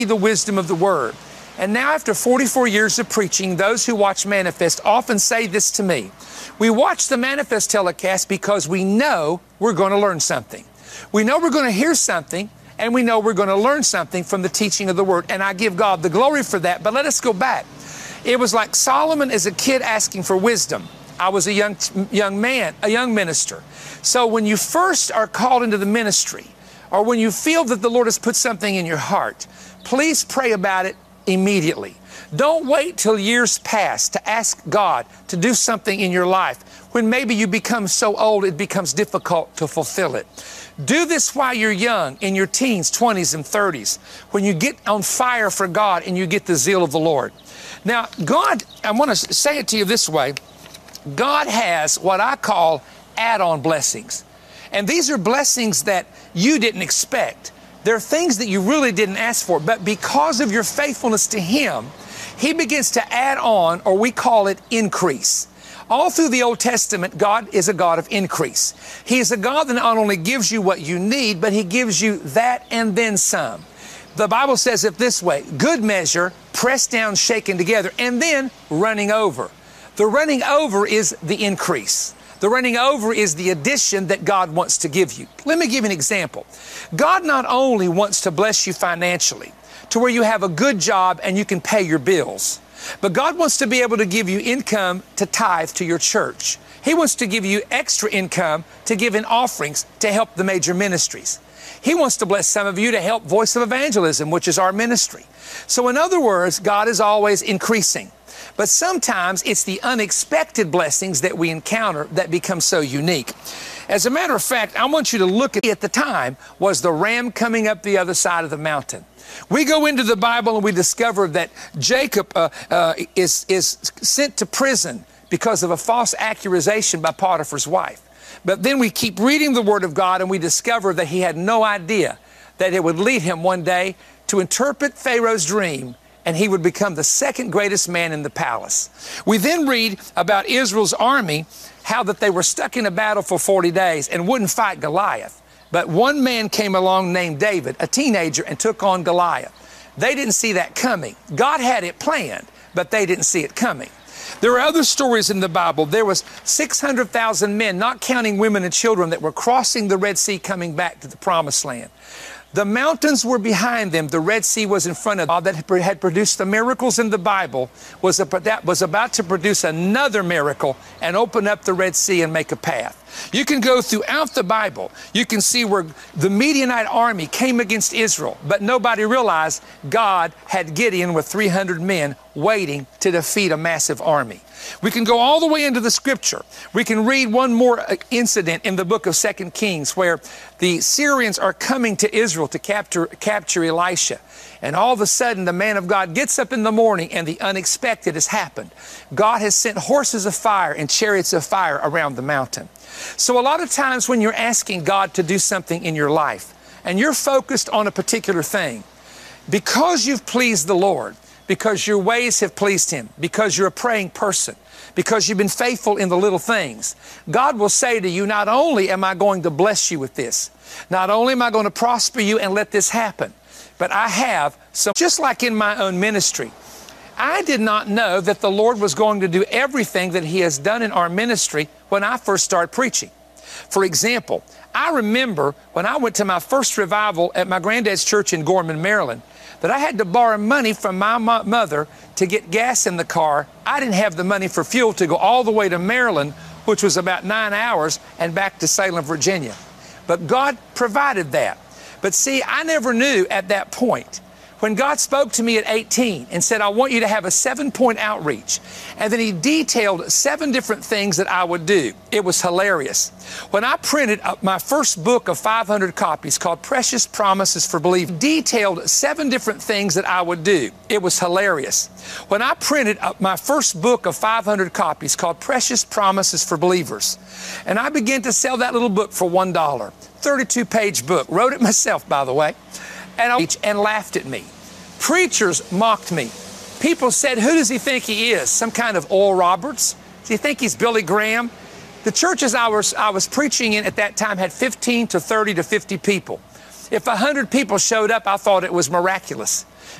the wisdom of the Word. And now, after 44 years of preaching, those who watch Manifest often say this to me. We watch the Manifest telecast because we know we're going to learn something. We know we're going to hear something, and we know we're going to learn something from the teaching of the Word. And I give God the glory for that. But let us go back. It was like Solomon as a kid asking for wisdom. I was a young man, a young minister. So when you first are called into the ministry, or when you feel that the Lord has put something in your heart, please pray about it immediately. Don't wait till years pass to ask God to do something in your life when maybe you become so old it becomes difficult to fulfill it. Do this while you're young, in your teens, 20s, and 30s, when you get on fire for God and you get the zeal of the Lord. Now, God, I want to say it to you this way. God has what I call add-on blessings. And these are blessings that you didn't expect. They're things that you really didn't ask for, but because of your faithfulness to Him, He begins to add on, or we call it increase. All through the Old Testament, God is a God of increase. He is a God that not only gives you what you need, but He gives you that and then some. The Bible says it this way: good measure, pressed down, shaken together, and then running over. The running over is the increase. The running over is the addition that God wants to give you. Let me give you an example. God not only wants to bless you financially, to where you have a good job and you can pay your bills, but God wants to be able to give you income to tithe to your church. He wants to give you extra income to give in offerings to help the major ministries. He wants to bless some of you to help Voice of Evangelism, which is our ministry. So in other words, God is always increasing. But sometimes it's the unexpected blessings that we encounter that become so unique. As a matter of fact, I want you to look at the time was the ram coming up the other side of the mountain. We go into the Bible and we discover that Jacob is sent to prison because of a false accusation by Potiphar's wife. But then we keep reading the Word of God and we discover that he had no idea that it would lead him one day to interpret Pharaoh's dream, and he would become the second greatest man in the palace. We then read about Israel's army, how that they were stuck in a battle for 40 days and wouldn't fight Goliath. But one man came along named David, a teenager, and took on Goliath. They didn't see that coming. God had it planned, but they didn't see it coming. There are other stories in the Bible. There was 600,000 men, not counting women and children, that were crossing the Red Sea coming back to the Promised Land. The mountains were behind them. The Red Sea was in front of them. That had produced the miracles in the Bible was about to produce another miracle and open up the Red Sea and make a path. You can go throughout the Bible. You can see where the Midianite army came against Israel, but nobody realized God had Gideon with 300 men waiting to defeat a massive army. We can go all the way into the Scripture. We can read one more incident in the book of 2 Kings where the Syrians are coming to Israel to capture Elisha. And all of a sudden, the man of God gets up in the morning and the unexpected has happened. God has sent horses of fire and chariots of fire around the mountain. So a lot of times when you're asking God to do something in your life and you're focused on a particular thing, because you've pleased the Lord, because your ways have pleased Him, because you're a praying person, because you've been faithful in the little things, God will say to you, not only am I going to bless you with this, not only am I going to prosper you and let this happen, but I have, so just like in my own ministry, I did not know that the Lord was going to do everything that He has done in our ministry when I first started preaching. For example, I remember when I went to my first revival at my granddad's church in Gorman, Maryland, that I had to borrow money from my mother to get gas in the car. I didn't have the money for fuel to go all the way to Maryland, which was about 9 hours, and back to Salem, Virginia. But God provided that. But see, I never knew at that point. When God spoke to me at 18 and said, I want you to have a 7-point outreach, and then He detailed 7 different things that I would do, it was hilarious. When I printed up my first book of 500 copies called Precious Promises for Believers, detailed 7 different things that I would do, it was hilarious. When I printed up my first book of 500 copies called Precious Promises for Believers, and I began to sell that little book for $1, 32-page book, wrote it myself, by the way, and laughed at me. Preachers mocked me. People said, who does he think he is? Some kind of Oral Roberts? Does he think he's Billy Graham? The churches I was preaching in at that time had 15 to 30 to 50 people. If 100 people showed up, I thought it was miraculous.